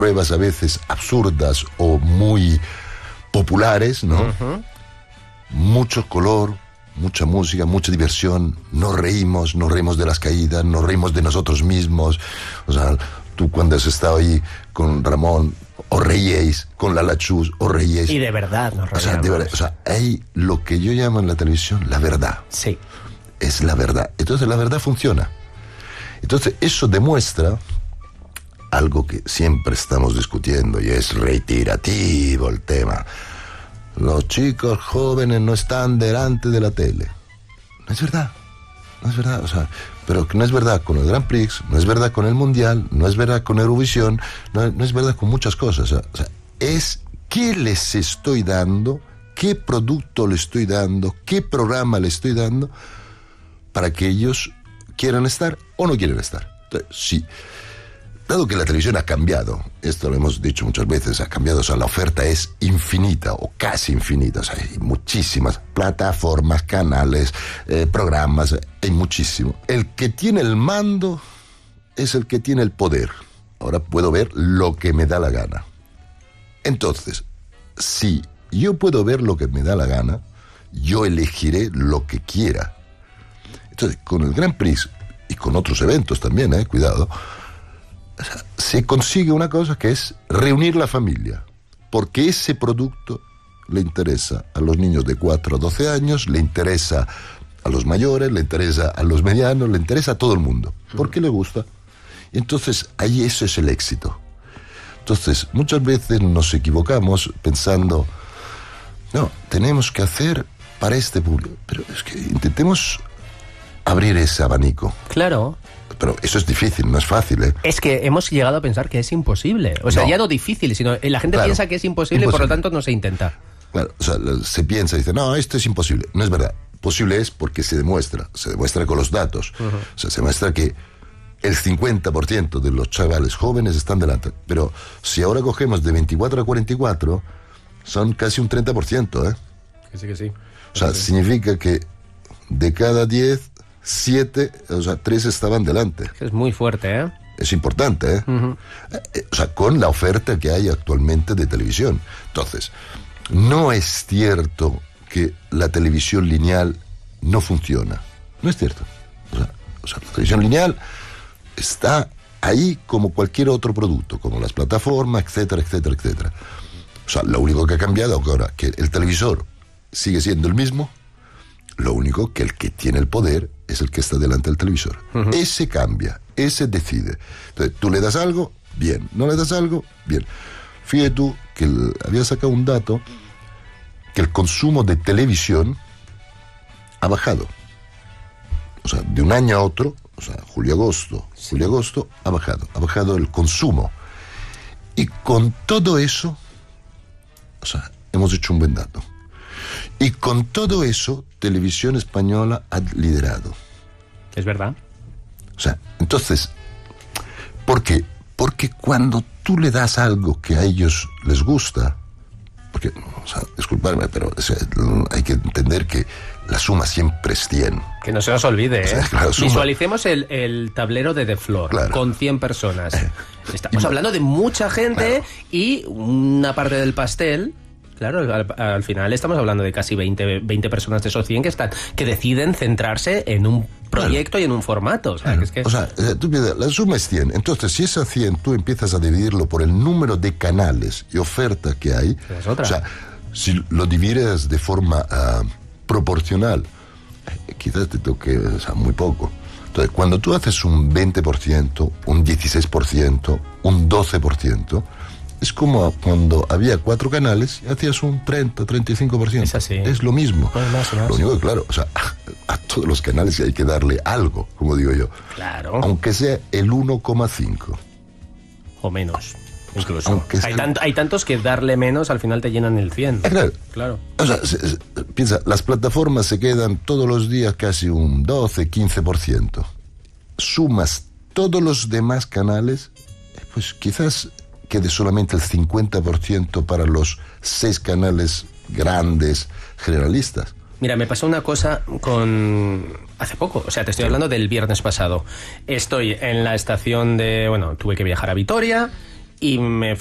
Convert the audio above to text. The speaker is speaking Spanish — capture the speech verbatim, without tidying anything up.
pruebas a veces absurdas o muy populares, ¿no? Uh-huh. Mucho color, mucha música, mucha diversión, nos reímos, nos reímos de las caídas, nos reímos de nosotros mismos. O sea, tú cuando has estado ahí con Ramón, os reíais, con Lala Chus, os reíais. Y de verdad nos reíamos. O sea, de verdad, o sea, hay lo que yo llamo en la televisión la verdad. Sí. Es la verdad. Entonces la verdad funciona. Entonces eso demuestra algo que siempre estamos discutiendo y es reiterativo el tema. Los chicos jóvenes no están delante de la tele. No es verdad, no es verdad, o sea, pero no es verdad con el Grand Prix, no es verdad con el Mundial, no es verdad con Eurovisión, no, no es verdad con muchas cosas. O sea, o sea, es qué les estoy dando, qué producto le estoy dando, qué programa le estoy dando para que ellos quieran estar o no quieren estar. Entonces, sí. Dado que la televisión ha cambiado, esto lo hemos dicho muchas veces, ha cambiado, o sea, la oferta es infinita o casi infinita, o sea, hay muchísimas plataformas, canales, eh, programas, hay muchísimo. El que tiene el mando es el que tiene el poder. Ahora puedo ver lo que me da la gana. Entonces, si yo puedo ver lo que me da la gana, yo elegiré lo que quiera. Entonces, con el Grand Prix y con otros eventos también, eh, cuidado, o sea, se consigue una cosa que es reunir la familia, porque ese producto le interesa a los niños de cuatro a doce años, le interesa a los mayores, le interesa a los medianos, le interesa a todo el mundo, porque le gusta. Y entonces ahí eso es el éxito. Entonces muchas veces nos equivocamos pensando, no, tenemos que hacer para este público, pero es que intentemos abrir ese abanico. Claro. Pero eso es difícil, no es fácil, ¿eh? Es que hemos llegado a pensar que es imposible. O sea, no. ya no difícil, sino la gente claro, piensa que es imposible, imposible y por lo tanto no se intenta. Claro, o sea, se piensa y dice, no, esto es imposible. No es verdad. Posible es porque se demuestra. Se demuestra con los datos. Uh-huh. O sea, se muestra que el cincuenta por ciento de los chavales jóvenes están delante. Pero si ahora cogemos de veinticuatro a cuarenta y cuatro, son casi un treinta por ciento, ¿eh? Que sí, que sí. O sea, sí. significa que de cada diez... siete, o sea, tres estaban delante. Es muy fuerte, ¿eh? Es importante, ¿eh? Uh-huh. eh o sea, con la oferta que hay actualmente de televisión. Entonces, no es cierto que la televisión lineal no funciona. No es cierto. O sea, o sea, la televisión lineal está ahí como cualquier otro producto, como las plataformas, etcétera, etcétera, etcétera. O sea, lo único que ha cambiado ahora es que el televisor sigue siendo el mismo. Lo único que el que tiene el poder es el que está delante del televisor. Uh-huh. Ese cambia, ese decide. Entonces, tú le das algo, bien. No le das algo, bien. Fíjate tú que el, había sacado un dato que el consumo de televisión ha bajado. O sea, de un año a otro, o sea, julio-agosto, sí. julio-agosto, ha bajado. Ha bajado el consumo. Y con todo eso, o sea, hemos hecho un buen dato. Y con todo eso, Televisión Española ha liderado. Es verdad. O sea, entonces, ¿por qué? Porque cuando tú le das algo que a ellos les gusta, porque, o sea, disculpadme, pero o sea, hay que entender que la suma siempre es cien. Que no se nos olvide, ¿eh? O sea, claro, suma... Visualicemos el, el tablero de The Floor, claro, con cien personas. Eh, Estamos y... hablando de mucha gente, claro, y una parte del pastel... Claro, al, al final estamos hablando de casi veinte, veinte personas de esos cien que están, que deciden centrarse en un proyecto, claro, y en un formato. O sea, claro, que es que... o sea, tú piensas, la suma es cien. Entonces, si esa cien tú empiezas a dividirlo por el número de canales y oferta que hay, es otra. O sea, si lo divides de forma uh, proporcional, eh, quizás te toque, o sea, muy poco. Entonces, cuando tú haces un veinte por ciento, un dieciséis por ciento, un doce por ciento, es como cuando había cuatro canales y hacías un treinta, treinta y cinco por ciento. Es así. Es lo mismo. Pues más, más. Lo único que, claro, o sea, a, a todos los canales hay que darle algo, como digo yo. Claro. Aunque sea el uno coma cinco. O menos, incluso. Aunque hay, tant, hay tantos que darle menos al final te llenan el cien. Ah, claro. Claro. O sea, se, se, piensa, las plataformas se quedan todos los días casi un doce, quince por ciento. Sumas todos los demás canales, pues quizás... quede solamente el cincuenta por ciento para los seis canales grandes generalistas. Mira, me pasó una cosa con... hace poco, o sea, te estoy hablando del viernes pasado. Estoy en la estación de... bueno, tuve que viajar a Vitoria y me